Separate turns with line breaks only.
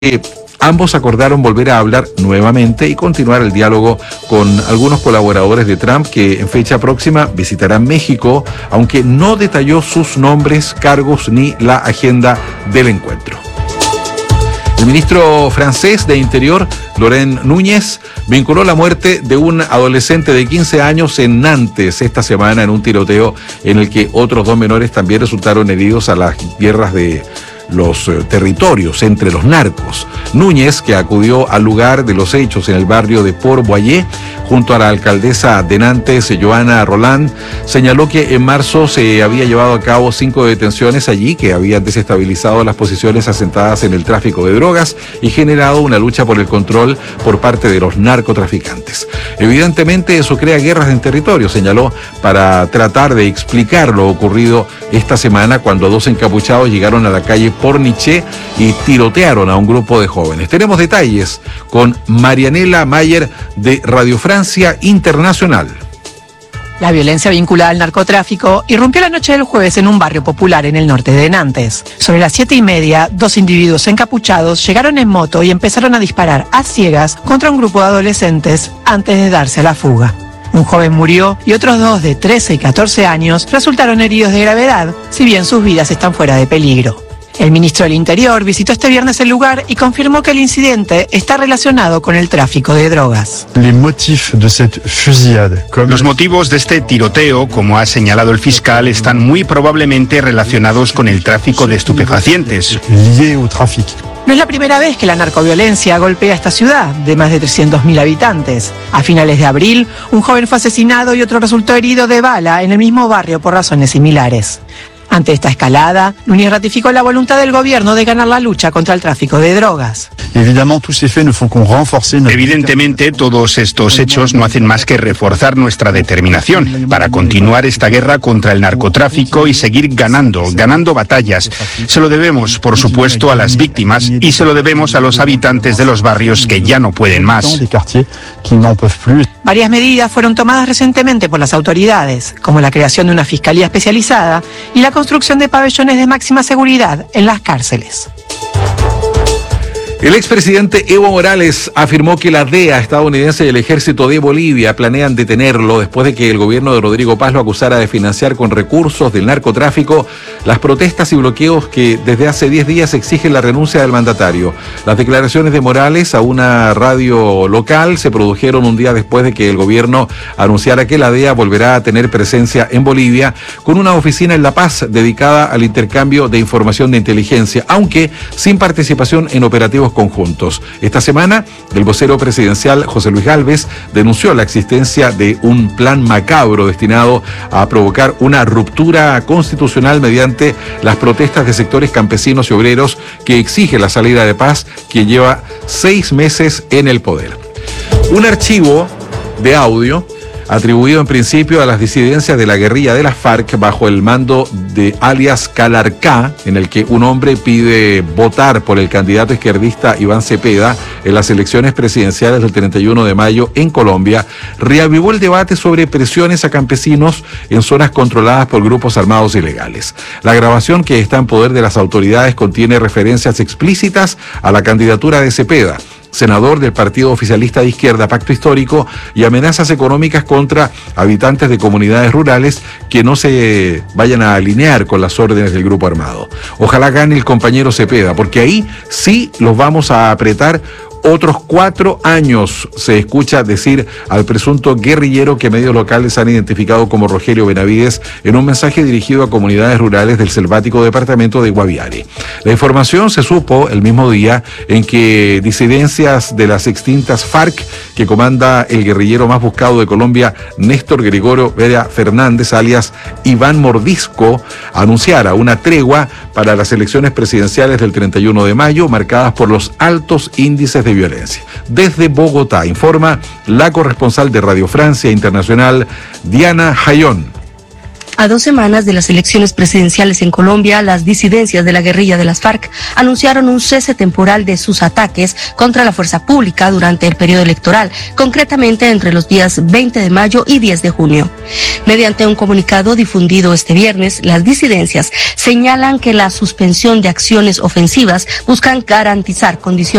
Ambos acordaron volver a hablar nuevamente y continuar el diálogo con algunos colaboradores de Trump que en fecha próxima visitarán México, aunque no detalló sus nombres, cargos ni la agenda del encuentro. El ministro francés de Interior, Laurent Núñez, vinculó la muerte de un adolescente de 15 años en Nantes esta semana en un tiroteo en el que otros dos menores también resultaron heridos a las guerras de los territorios entre los narcos. Núñez, que acudió al lugar de los hechos en el barrio de Port-Boyer, junto a la alcaldesa de Nantes, Joana Roland, señaló que en marzo se había llevado a cabo 5 detenciones allí que habían desestabilizado las posiciones asentadas en el tráfico de drogas y generado una lucha por el control por parte de los narcotraficantes. Evidentemente eso crea guerras en territorio, señaló, para tratar de explicar lo ocurrido esta semana cuando dos encapuchados llegaron a la calle Pornichet y tirotearon a un grupo de jóvenes. Tenemos detalles con Marianela Mayer de Radio Francia Internacional.
La violencia vinculada al narcotráfico irrumpió la noche del jueves en un barrio popular en el norte de Nantes. Sobre las 7:30, dos individuos encapuchados llegaron en moto y empezaron a disparar a ciegas contra un grupo de adolescentes antes de darse a la fuga. Un joven murió y otros dos de 13 y 14 años resultaron heridos de gravedad, si bien sus vidas están fuera de peligro. El ministro del Interior visitó este viernes el lugar y confirmó que el incidente está relacionado con el tráfico de drogas.
Los motivos de este tiroteo, como ha señalado el fiscal, están muy probablemente relacionados con el tráfico de estupefacientes.
No es la primera vez que la narcoviolencia golpea esta ciudad, de más de 300.000 habitantes. A finales de abril, un joven fue asesinado y otro resultó herido de bala en el mismo barrio por razones similares. Ante esta escalada, Núñez ratificó la voluntad del gobierno de ganar la lucha contra el tráfico de drogas.
Evidentemente, todos estos hechos no hacen más que reforzar nuestra determinación para continuar esta guerra contra el narcotráfico y seguir ganando batallas. Se lo debemos, por supuesto, a las víctimas y se lo debemos a los habitantes de los barrios que ya no pueden más.
Varias medidas fueron tomadas recientemente por las autoridades, como la creación de una fiscalía especializada y la construcción de pabellones de máxima seguridad en las cárceles.
El expresidente Evo Morales afirmó que la DEA estadounidense y el ejército de Bolivia planean detenerlo después de que el gobierno de Rodrigo Paz lo acusara de financiar con recursos del narcotráfico las protestas y bloqueos que desde hace 10 días exigen la renuncia del mandatario. Las declaraciones de Morales a una radio local se produjeron un día después de que el gobierno anunciara que la DEA volverá a tener presencia en Bolivia con una oficina en La Paz dedicada al intercambio de información de inteligencia, aunque sin participación en operativos conjuntos. Esta semana, el vocero presidencial José Luis Gálvez denunció la existencia de un plan macabro destinado a provocar una ruptura constitucional mediante las protestas de sectores campesinos y obreros que exige la salida de Paz, quien lleva 6 meses en el poder. Un archivo de audio atribuido en principio a las disidencias de la guerrilla de las FARC bajo el mando de alias Calarcá, en el que un hombre pide votar por el candidato izquierdista Iván Cepeda en las elecciones presidenciales del 31 de mayo en Colombia, reavivó el debate sobre presiones a campesinos en zonas controladas por grupos armados ilegales. La grabación, que está en poder de las autoridades, contiene referencias explícitas a la candidatura de Cepeda, senador del partido oficialista de izquierda Pacto Histórico, y amenazas económicas contra habitantes de comunidades rurales que no se vayan a alinear con las órdenes del grupo armado. Ojalá gane el compañero Cepeda, porque ahí sí los vamos a apretar. Otros 4 años, se escucha decir al presunto guerrillero que medios locales han identificado como Rogelio Benavides en un mensaje dirigido a comunidades rurales del selvático departamento de Guaviare. La información se supo el mismo día en que disidencias de las extintas FARC, que comanda el guerrillero más buscado de Colombia, Néstor Gregorio Vera Fernández, alias Iván Mordisco, anunciara una tregua para las elecciones presidenciales del 31 de mayo, marcadas por los altos índices de violencia. Desde Bogotá informa la corresponsal de Radio Francia Internacional, Diana Jayón.
A 2 semanas de las elecciones presidenciales en Colombia, las disidencias de la guerrilla de las FARC anunciaron un cese temporal de sus ataques contra la fuerza pública durante el periodo electoral, concretamente entre los días 20 de mayo y 10 de junio. Mediante un comunicado difundido este viernes, las disidencias señalan que la suspensión de acciones ofensivas buscan garantizar condiciones